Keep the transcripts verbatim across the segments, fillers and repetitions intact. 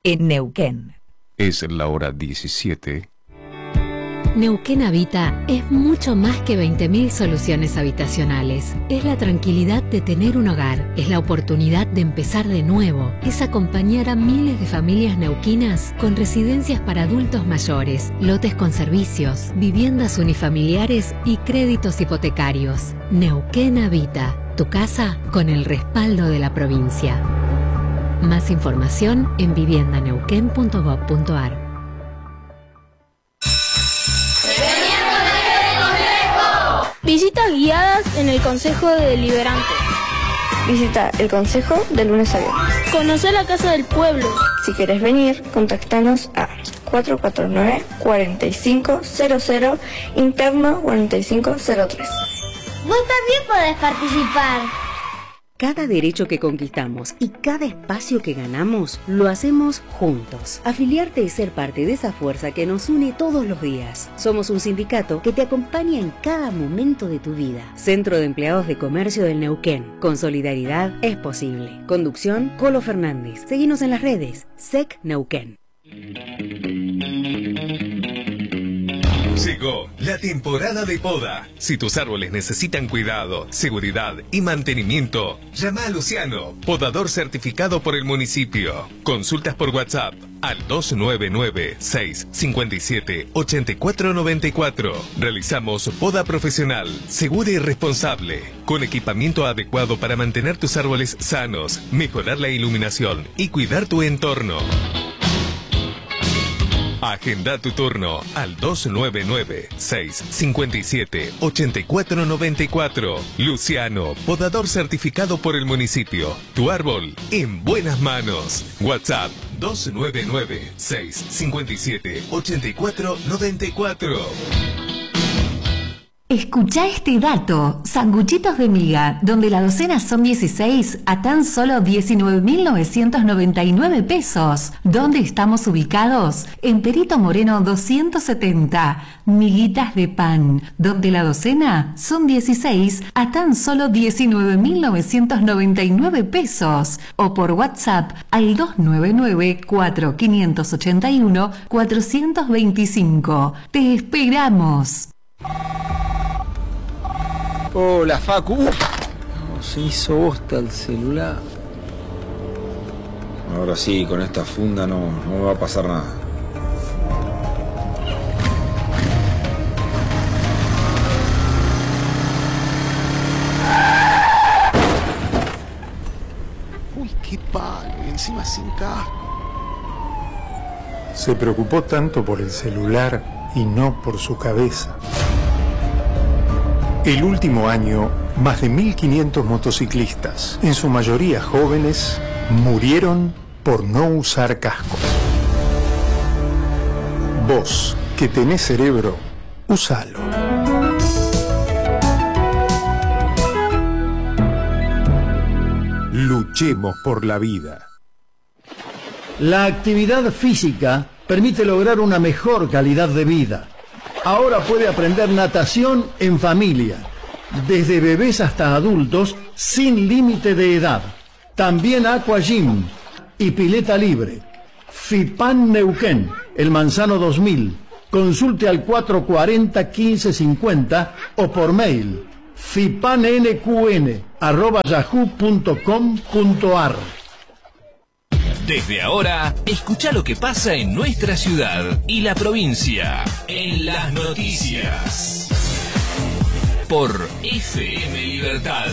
en Neuquén. Es la hora diecisiete. Neuquén Habita es mucho más que veinte mil soluciones habitacionales. Es la tranquilidad de tener un hogar, es la oportunidad de empezar de nuevo, es acompañar a miles de familias neuquinas con residencias para adultos mayores, lotes con servicios, viviendas unifamiliares y créditos hipotecarios. Neuquén Habita, tu casa con el respaldo de la provincia. Más información en viviendaneuquén punto gob punto ar. Visitas guiadas en el Consejo Deliberante. Visita el Consejo de lunes a viernes. Conocer la Casa del Pueblo. Si querés venir, contactanos a cuatro cuatro nueve, cuatro cinco cero cero, interno cuatro cinco cero tres. Vos también podés participar. Cada derecho que conquistamos y cada espacio que ganamos, lo hacemos juntos. Afiliarte es ser parte de esa fuerza que nos une todos los días. Somos un sindicato que te acompaña en cada momento de tu vida. Centro de Empleados de Comercio del Neuquén. Con solidaridad es posible. Conducción, Colo Fernández. Seguinos en las redes. S E C Neuquén. Llegó la temporada de poda. Si tus árboles necesitan cuidado, seguridad y mantenimiento, llama a Luciano, podador certificado por el municipio. Consultas por WhatsApp al dos nueve nueve, seis cinco siete, ocho cuatro nueve cuatro. Realizamos poda profesional, segura y responsable, con equipamiento adecuado para mantener tus árboles sanos, mejorar la iluminación y cuidar tu entorno. Agenda tu turno al dos nueve nueve, seis cinco siete, ocho cuatro nueve cuatro. Luciano, podador certificado por el municipio. Tu árbol en buenas manos. WhatsApp dos nueve nueve, seis cinco siete, ocho cuatro nueve cuatro. Escucha este dato. Sanguchitos de miga, donde la docena son dieciséis a tan solo diecinueve mil novecientos noventa y nueve pesos. ¿Dónde estamos ubicados? En Perito Moreno doscientos setenta. Miguitas de pan, donde la docena son dieciséis a tan solo diecinueve mil novecientos noventa y nueve pesos. O por WhatsApp al dos nueve nueve, cuatro cinco ocho uno, cuatro dos cinco. ¡Te esperamos! Hola, Facu. Uf, no, se hizo bosta el celular. Ahora sí, con esta funda no, no me va a pasar nada. Uy, qué palo, y encima sin casco. Se preocupó tanto por el celular y no por su cabeza. El último año, más de mil quinientos motociclistas, en su mayoría jóvenes, murieron por no usar casco. Vos, que tenés cerebro, usalo. Luchemos por la vida. La actividad física permite lograr una mejor calidad de vida. Ahora puede aprender natación en familia, desde bebés hasta adultos, sin límite de edad. También Aqua Gym y pileta libre. FIPAN Neuquén, El Manzano dos mil. Consulte al cuatro cuatro cero, quince cincuenta o por mail fipannqn arroba yahoo punto com punto ar. Desde ahora, escucha lo que pasa en nuestra ciudad y la provincia en las noticias. Por F M Libertad.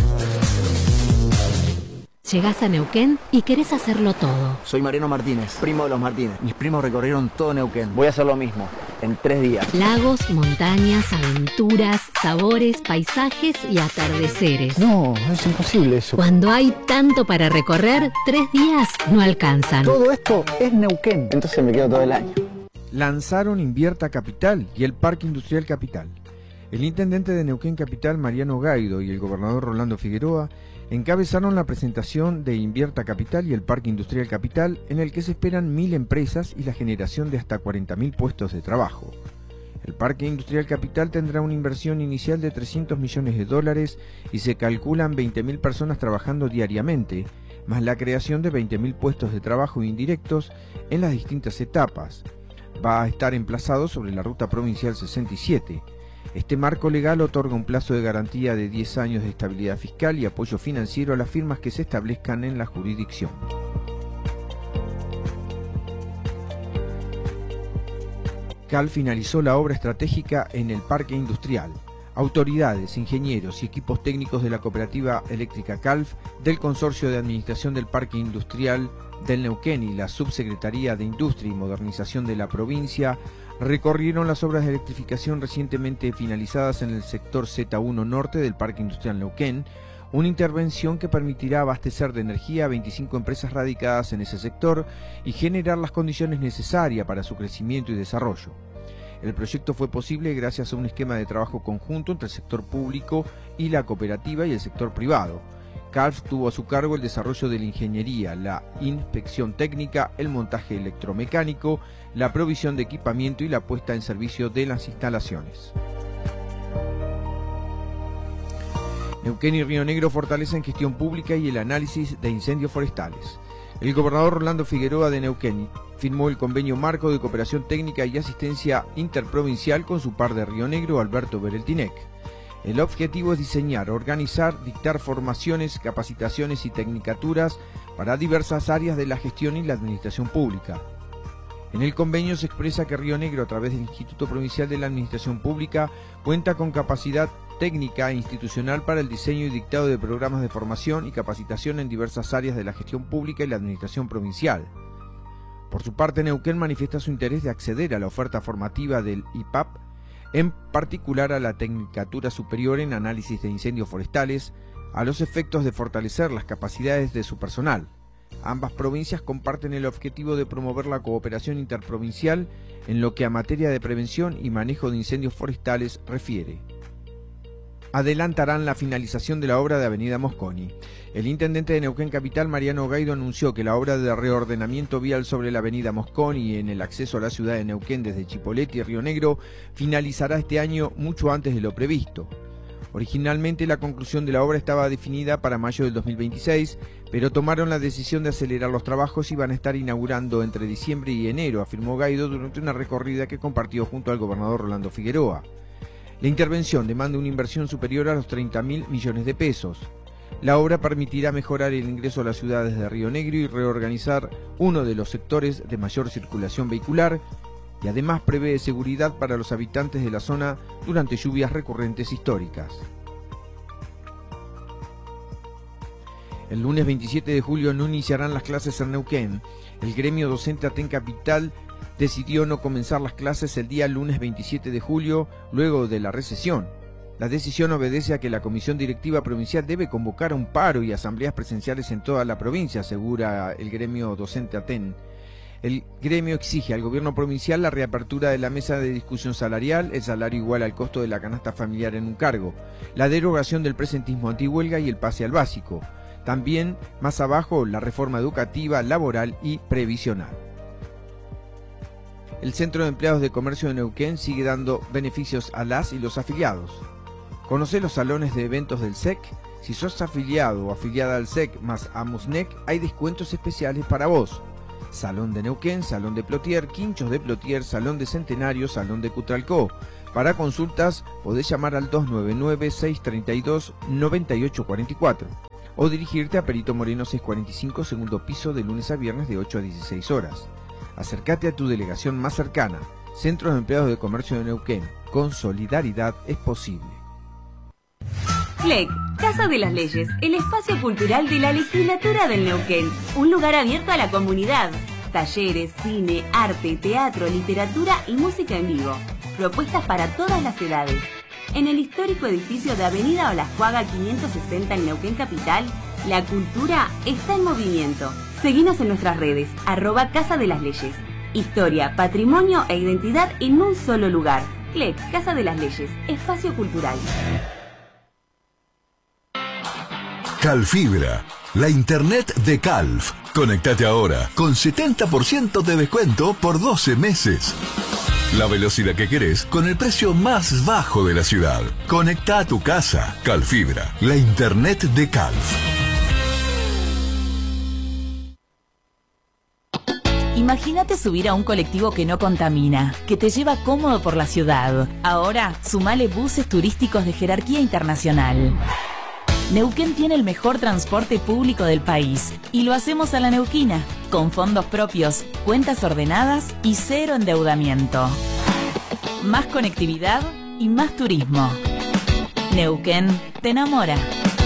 Llegás a Neuquén y querés hacerlo todo. Soy Mariano Martínez, primo de los Martínez. Mis primos recorrieron todo Neuquén. Voy a hacer lo mismo, en tres días. Lagos, montañas, aventuras, sabores, paisajes y atardeceres. No, es imposible eso. Cuando hay tanto para recorrer, tres días no alcanzan. Todo esto es Neuquén. Entonces me quedo todo el año. Lanzaron Invierta Capital y el Parque Industrial Capital. El intendente de Neuquén Capital, Mariano Gaido, y el gobernador Rolando Figueroa encabezaron la presentación de Invierta Capital y el Parque Industrial Capital, en el que se esperan mil empresas y la generación de hasta cuarenta mil puestos de trabajo. El Parque Industrial Capital tendrá una inversión inicial de trescientos millones de dólares y se calculan veinte mil personas trabajando diariamente, más la creación de veinte mil puestos de trabajo indirectos en las distintas etapas. Va a estar emplazado sobre la Ruta Provincial sesenta y siete. Este marco legal otorga un plazo de garantía de diez años de estabilidad fiscal y apoyo financiero a las firmas que se establezcan en la jurisdicción. Cal finalizó la obra estratégica en el Parque Industrial. Autoridades, ingenieros y equipos técnicos de la Cooperativa Eléctrica Calf, del Consorcio de Administración del Parque Industrial del Neuquén y la Subsecretaría de Industria y Modernización de la provincia recorrieron las obras de electrificación recientemente finalizadas en el sector Z uno Norte del Parque Industrial Neuquén, una intervención que permitirá abastecer de energía a veinticinco empresas radicadas en ese sector y generar las condiciones necesarias para su crecimiento y desarrollo. El proyecto fue posible gracias a un esquema de trabajo conjunto entre el sector público y la cooperativa y el sector privado. Calf tuvo a su cargo el desarrollo de la ingeniería, la inspección técnica, el montaje electromecánico, la provisión de equipamiento y la puesta en servicio de las instalaciones. Neuquén y Río Negro fortalecen gestión pública y el análisis de incendios forestales. El gobernador Rolando Figueroa de Neuquén firmó el convenio marco de cooperación técnica y asistencia interprovincial con su par de Río Negro, Alberto Bereltinec. El objetivo es diseñar, organizar, dictar formaciones, capacitaciones y tecnicaturas para diversas áreas de la gestión y la administración pública. En el convenio se expresa que Río Negro, a través del Instituto Provincial de la Administración Pública, cuenta con capacidad técnica e institucional para el diseño y dictado de programas de formación y capacitación en diversas áreas de la gestión pública y la administración provincial. Por su parte, Neuquén manifiesta su interés de acceder a la oferta formativa del I P A P, en particular a la Tecnicatura Superior en Análisis de Incendios Forestales, a los efectos de fortalecer las capacidades de su personal. Ambas provincias comparten el objetivo de promover la cooperación interprovincial en lo que a materia de prevención y manejo de incendios forestales refiere. Adelantarán la finalización de la obra de Avenida Mosconi. El intendente de Neuquén Capital, Mariano Gaido, anunció que la obra de reordenamiento vial sobre la Avenida Mosconi en el acceso a la ciudad de Neuquén desde Chipoleti y Río Negro finalizará este año mucho antes de lo previsto. Originalmente la conclusión de la obra estaba definida para mayo del dos mil veintiséis, pero tomaron la decisión de acelerar los trabajos y van a estar inaugurando entre diciembre y enero, afirmó Gaido durante una recorrida que compartió junto al gobernador Rolando Figueroa. La intervención demanda una inversión superior a los treinta mil millones de pesos. La obra permitirá mejorar el ingreso a las ciudades de Río Negro y reorganizar uno de los sectores de mayor circulación vehicular, y además prevé seguridad para los habitantes de la zona durante lluvias recurrentes históricas. El lunes veintisiete de julio no iniciarán las clases en Neuquén. El gremio docente Aten Capital decidió no comenzar las clases el día lunes veintisiete de julio, luego de la recesión. La decisión obedece a que la Comisión Directiva Provincial debe convocar un paro y asambleas presenciales en toda la provincia, asegura el gremio docente Aten. El gremio exige al gobierno provincial la reapertura de la mesa de discusión salarial, el salario igual al costo de la canasta familiar en un cargo, la derogación del presentismo antihuelga y el pase al básico. También, más abajo, la reforma educativa, laboral y previsional. El Centro de Empleados de Comercio de Neuquén sigue dando beneficios a las y los afiliados. Conoce los salones de eventos del S E C. Si sos afiliado o afiliada al S E C más AMUSNEC, hay descuentos especiales para vos. Salón de Neuquén, Salón de Plotier, Quinchos de Plotier, Salón de Centenario, Salón de Cutralcó. Para consultas podés llamar al dos nueve nueve, seis tres dos, nueve ocho cuatro cuatro o dirigirte a Perito Moreno seiscientos cuarenta y cinco, segundo piso, de lunes a viernes de ocho a dieciséis horas. Acércate a tu delegación más cercana. Centro de Empleados de Comercio de Neuquén. Con solidaridad es posible. C L E C, Casa de las Leyes, el espacio cultural de la legislatura del Neuquén. Un lugar abierto a la comunidad. Talleres, cine, arte, teatro, literatura y música en vivo. Propuestas para todas las edades. En el histórico edificio de Avenida Olascuaga quinientos sesenta en Neuquén Capital, la cultura está en movimiento. Seguinos en nuestras redes, arroba Casa de las Leyes. Historia, patrimonio e identidad en un solo lugar. C L E C, Casa de las Leyes, espacio cultural. Calfibra, la internet de Calf. Conectate ahora con setenta por ciento de descuento por doce meses. La velocidad que querés con el precio más bajo de la ciudad. Conecta a tu casa. Calfibra, la internet de Calf. Imagínate subir a un colectivo que no contamina, que te lleva cómodo por la ciudad. Ahora, sumale buses turísticos de jerarquía internacional. Neuquén tiene el mejor transporte público del país y lo hacemos a la neuquina, con fondos propios, cuentas ordenadas y cero endeudamiento. Más conectividad y más turismo. Neuquén te enamora.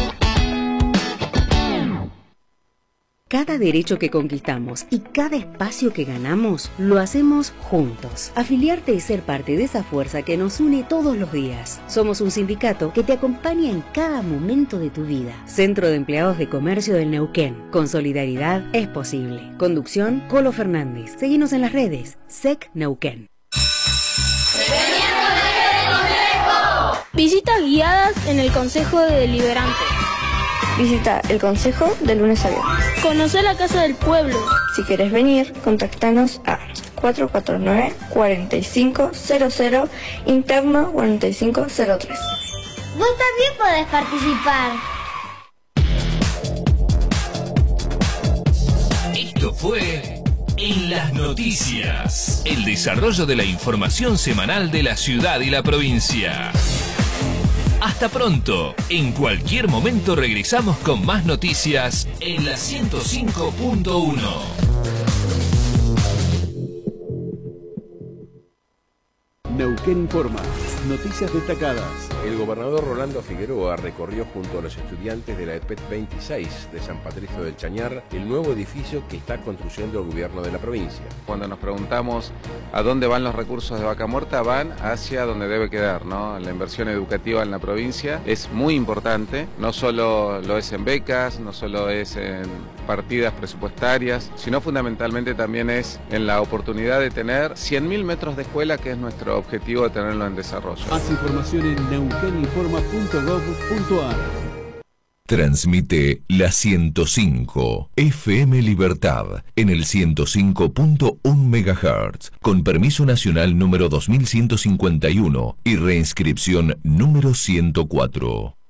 Cada derecho que conquistamos y cada espacio que ganamos, lo hacemos juntos. Afiliarte es ser parte de esa fuerza que nos une todos los días. Somos un sindicato que te acompaña en cada momento de tu vida. Centro de Empleados de Comercio del Neuquén. Con solidaridad es posible. Conducción, Colo Fernández. Seguinos en las redes. S E C Neuquén. Visitas guiadas en el Consejo Deliberante. Visita el Consejo de lunes a viernes. Conocer la Casa del Pueblo. Si querés venir, contactanos a cuatro cuatro nueve, cuatro cinco cero cero, interno cuarenta y cinco cero tres. Vos también podés participar. Esto fue En las Noticias, el desarrollo de la información semanal de la ciudad y la provincia. Hasta pronto. En cualquier momento regresamos con más noticias en la ciento cinco punto uno. Neuquén Informa. Noticias destacadas. El gobernador Rolando Figueroa recorrió junto a los estudiantes de la E P E T veintiséis de San Patricio del Chañar el nuevo edificio que está construyendo el gobierno de la provincia. Cuando nos preguntamos a dónde van los recursos de Vaca Muerta, van hacia donde debe quedar, ¿no? La inversión educativa en la provincia es muy importante, no solo lo es en becas, no solo es en partidas presupuestarias, sino fundamentalmente también es en la oportunidad de tener cien mil metros de escuela, que es nuestro objetivo de tenerlo en desarrollo. Más información en neuquén informa punto gov punto ar. Transmite la ciento cinco F M Libertad en el ciento cinco punto uno megahertz con permiso nacional número dos mil ciento cincuenta y uno y reinscripción número ciento cuatro.